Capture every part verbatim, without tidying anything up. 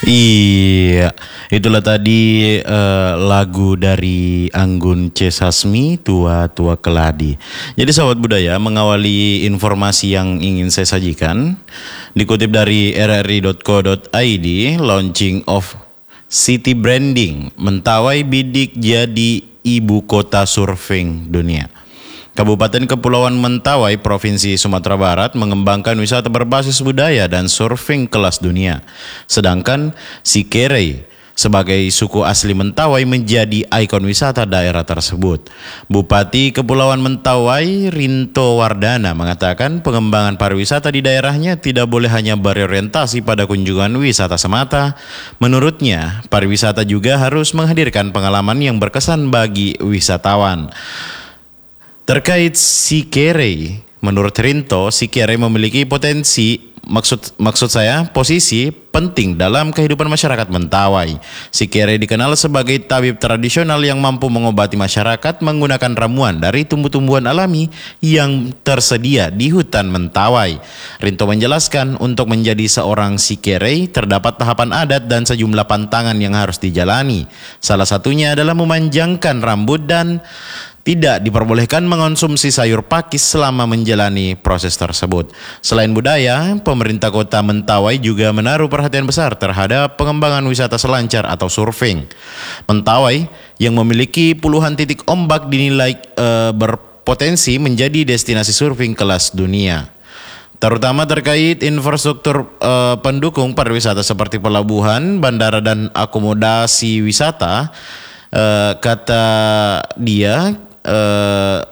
Iya, itulah tadi eh, lagu dari Anggun C. Sasmi, Tua Tua Keladi. Jadi sahabat budaya, mengawali informasi yang ingin saya sajikan, dikutip dari r r i dot co dot i d, launching of city branding, Mentawai bidik jadi ibu kota surfing dunia. Kabupaten Kepulauan Mentawai, Provinsi Sumatera Barat mengembangkan wisata berbasis budaya dan surfing kelas dunia. Sedangkan Sikere sebagai suku asli Mentawai menjadi ikon wisata daerah tersebut. Bupati Kepulauan Mentawai Rinto Wardana mengatakan pengembangan pariwisata di daerahnya tidak boleh hanya berorientasi pada kunjungan wisata semata. Menurutnya, pariwisata juga harus menghadirkan pengalaman yang berkesan bagi wisatawan. Terkait Sikere, menurut Rinto, Sikere memiliki potensi, maksud maksud saya posisi penting dalam kehidupan masyarakat Mentawai. Sikere dikenal sebagai tabib tradisional yang mampu mengobati masyarakat menggunakan ramuan dari tumbuh-tumbuhan alami yang tersedia di hutan Mentawai. Rinto menjelaskan untuk menjadi seorang Sikere terdapat tahapan adat dan sejumlah pantangan yang harus dijalani. Salah satunya adalah memanjangkan rambut dan tidak diperbolehkan mengonsumsi sayur pakis selama menjalani proses tersebut. Selain budaya, pemerintah kota Mentawai juga menaruh perhatian besar terhadap pengembangan wisata selancar atau surfing. Mentawai yang memiliki puluhan titik ombak dinilai e, berpotensi menjadi destinasi surfing kelas dunia, terutama terkait infrastruktur e, pendukung pariwisata seperti pelabuhan, bandara, dan akomodasi wisata. E, kata dia, Uh,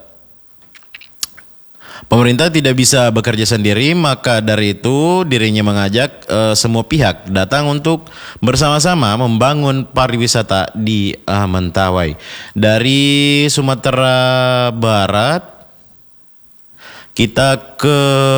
pemerintah tidak bisa bekerja sendiri, maka dari itu dirinya mengajak uh, semua pihak datang untuk bersama-sama membangun pariwisata di uh, Mentawai. Dari Sumatera Barat kita ke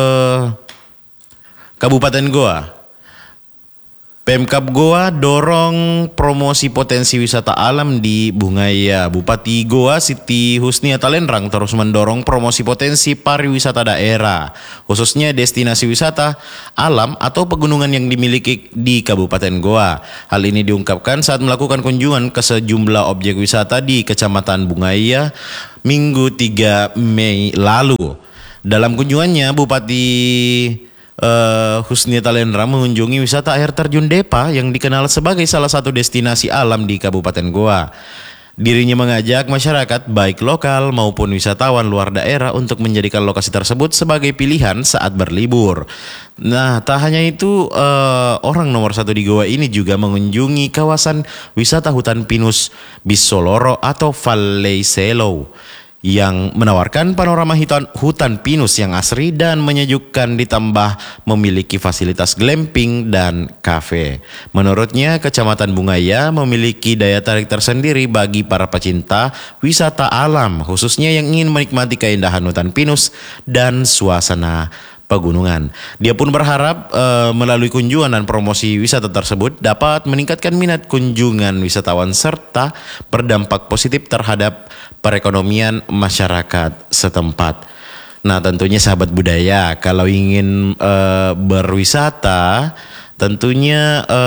Kabupaten Goa. Pemkab Goa dorong promosi potensi wisata alam di Bungaya. Bupati Goa Siti Husnia Talenrang terus mendorong promosi potensi pariwisata daerah, khususnya destinasi wisata alam atau pegunungan yang dimiliki di Kabupaten Goa. Hal ini diungkapkan saat melakukan kunjungan ke sejumlah objek wisata di Kecamatan Bungaya Minggu tiga Mei lalu. Dalam kunjungannya, Bupati Uh, Husnia Talenrang mengunjungi wisata air terjun Depa yang dikenal sebagai salah satu destinasi alam di Kabupaten Goa. Dirinya mengajak masyarakat baik lokal maupun wisatawan luar daerah untuk menjadikan lokasi tersebut sebagai pilihan saat berlibur. Nah, tak hanya itu, uh, orang nomor satu di Goa ini juga mengunjungi kawasan wisata hutan pinus Bisoloro atau Valley Selo yang menawarkan panorama hutan, hutan pinus yang asri dan menyejukkan, ditambah memiliki fasilitas glamping dan kafe. Menurutnya, Kecamatan Bungaya memiliki daya tarik tersendiri bagi para pecinta wisata alam, khususnya yang ingin menikmati keindahan hutan pinus dan suasana pegunungan. Dia pun berharap e, melalui kunjungan dan promosi wisata tersebut dapat meningkatkan minat kunjungan wisatawan serta berdampak positif terhadap perekonomian masyarakat setempat. Nah, tentunya sahabat budaya, kalau ingin e, berwisata, tentunya e,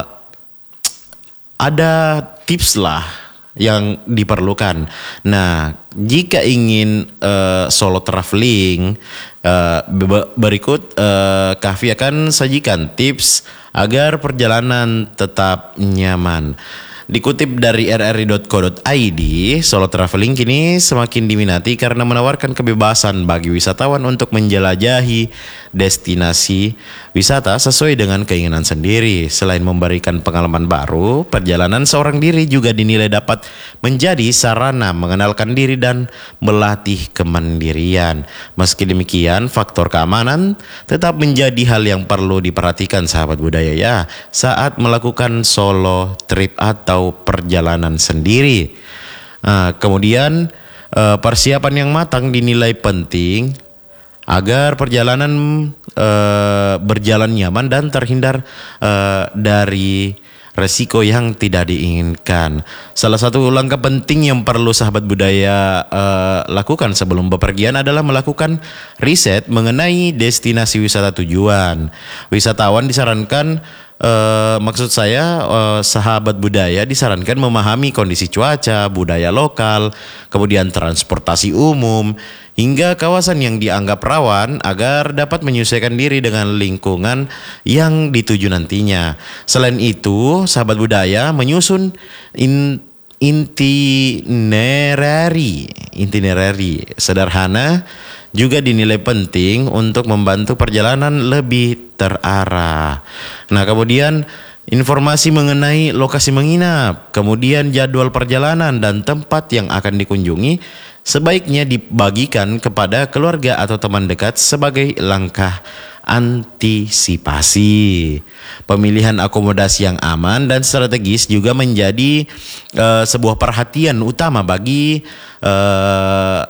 ada tips lah yang diperlukan. Nah, jika ingin uh, solo traveling, uh, berikut uh, Kahfi akan sajikan tips agar perjalanan tetap nyaman. Dikutip dari r r i dot co dot i d, solo traveling kini semakin diminati karena menawarkan kebebasan bagi wisatawan untuk menjelajahi destinasi wisata sesuai dengan keinginan sendiri. Selain memberikan pengalaman baru, perjalanan seorang diri juga dinilai dapat menjadi sarana mengenalkan diri dan melatih kemandirian. Meski demikian, faktor keamanan tetap menjadi hal yang perlu diperhatikan sahabat budaya ya saat melakukan solo trip atau perjalanan sendiri. Nah, kemudian eh, persiapan yang matang dinilai penting agar perjalanan eh, berjalan nyaman dan terhindar eh, dari resiko yang tidak diinginkan. Salah satu langkah penting yang perlu sahabat budaya uh, lakukan sebelum bepergian adalah melakukan riset mengenai destinasi wisata tujuan. Wisatawan disarankan Uh, maksud saya uh, sahabat budaya disarankan memahami kondisi cuaca, budaya lokal, kemudian transportasi umum, hingga kawasan yang dianggap rawan agar dapat menyesuaikan diri dengan lingkungan yang dituju nantinya. Selain itu, sahabat budaya menyusun in, itinerary, itinerary sederhana juga dinilai penting untuk membantu perjalanan lebih terarah. Nah, kemudian informasi mengenai lokasi menginap, kemudian jadwal perjalanan dan tempat yang akan dikunjungi sebaiknya dibagikan kepada keluarga atau teman dekat sebagai langkah antisipasi. Pemilihan akomodasi yang aman dan strategis juga menjadi uh, sebuah perhatian utama bagi uh,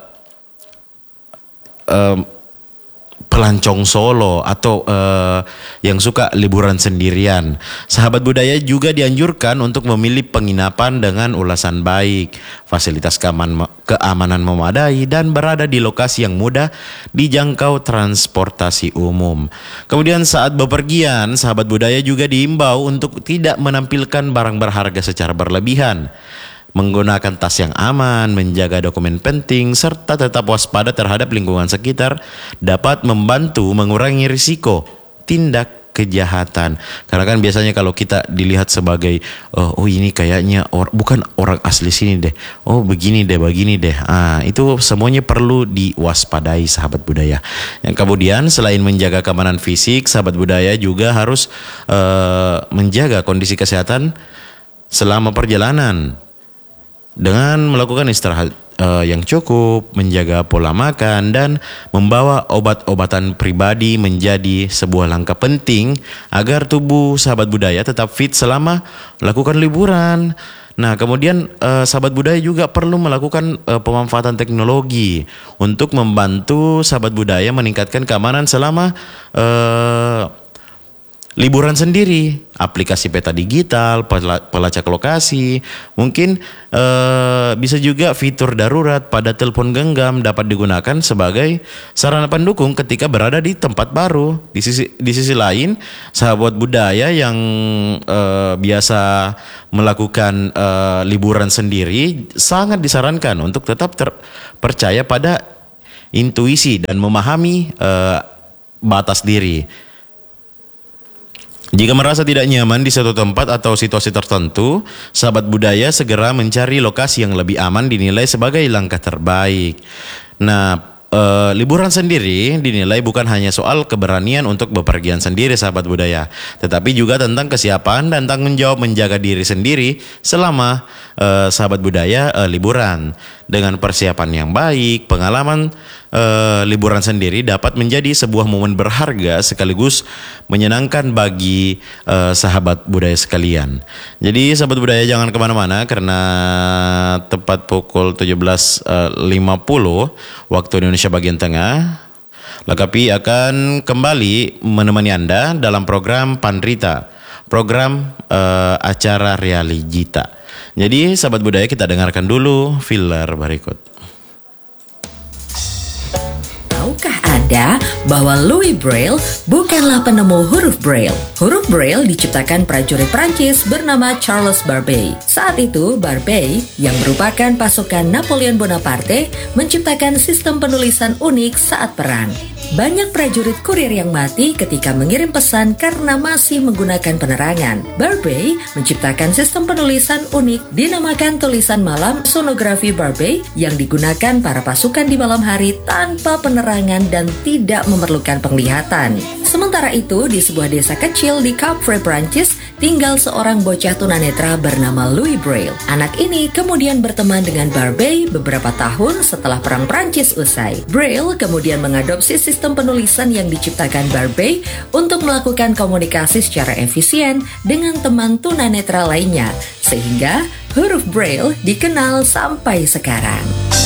Uh, pelancong solo atau uh, yang suka liburan sendirian. Sahabat budaya juga dianjurkan untuk memilih penginapan dengan ulasan baik, fasilitas keaman, keamanan memadai, dan berada di lokasi yang mudah dijangkau transportasi umum. Kemudian saat bepergian, sahabat budaya juga diimbau untuk tidak menampilkan barang berharga secara berlebihan, menggunakan tas yang aman, menjaga dokumen penting, serta tetap waspada terhadap lingkungan sekitar dapat membantu mengurangi risiko tindak kejahatan. Karena kan biasanya kalau kita dilihat sebagai oh, oh ini kayaknya or, bukan orang asli sini deh, oh begini deh, begini deh. Ah, itu semuanya perlu diwaspadai sahabat budaya. Yang kemudian selain menjaga keamanan fisik, sahabat budaya juga harus uh, menjaga kondisi kesehatan selama perjalanan dengan melakukan istirahat uh, yang cukup, menjaga pola makan, dan membawa obat-obatan pribadi menjadi sebuah langkah penting agar tubuh sahabat budaya tetap fit selama melakukan liburan. Nah, kemudian uh, sahabat budaya juga perlu melakukan uh, pemanfaatan teknologi untuk membantu sahabat budaya meningkatkan keamanan selama uh, liburan sendiri. Aplikasi peta digital, pelacak lokasi, mungkin eh, bisa juga fitur darurat pada telepon genggam dapat digunakan sebagai sarana pendukung ketika berada di tempat baru. Di sisi di sisi lain, sahabat budaya yang eh, biasa melakukan eh, liburan sendiri sangat disarankan untuk tetap ter- percaya pada intuisi dan memahami eh, batas diri. Jika merasa tidak nyaman di suatu tempat atau situasi tertentu, sahabat budaya segera mencari lokasi yang lebih aman dinilai sebagai langkah terbaik. Nah, e, liburan sendiri dinilai bukan hanya soal keberanian untuk bepergian sendiri sahabat budaya, tetapi juga tentang kesiapan dan tanggung jawab menjaga diri sendiri selama e, sahabat budaya e, liburan. Dengan persiapan yang baik, pengalaman Uh, liburan sendiri dapat menjadi sebuah momen berharga sekaligus menyenangkan bagi uh, sahabat budaya sekalian. Jadi sahabat budaya jangan kemana-mana karena tepat pukul tujuh belas lima puluh waktu Indonesia bagian tengah, Lakapi akan kembali menemani Anda dalam program Pandrita, program uh, acara Realigita. Jadi sahabat budaya kita dengarkan dulu filler berikut. Tahukah Anda bahwa Louis Braille bukanlah penemu huruf Braille? Huruf Braille diciptakan prajurit Prancis bernama Charles Barbey. Saat itu, Barbey, yang merupakan pasukan Napoleon Bonaparte, menciptakan sistem penulisan unik saat perang. Banyak prajurit kurir yang mati ketika mengirim pesan karena masih menggunakan penerangan. Barbey menciptakan sistem penulisan unik dinamakan tulisan malam sonografi Barbey yang digunakan para pasukan di malam hari tanpa penerangan dan tidak memerlukan penglihatan. Sementara itu, di sebuah desa kecil di Capre, Prancis, tinggal seorang bocah tunanetra bernama Louis Braille. Anak ini kemudian berteman dengan Barbey beberapa tahun setelah Perang Prancis usai. Braille kemudian mengadopsi sistem penulisan yang diciptakan Barbey untuk melakukan komunikasi secara efisien dengan teman tunanetra lainnya, sehingga huruf Braille dikenal sampai sekarang.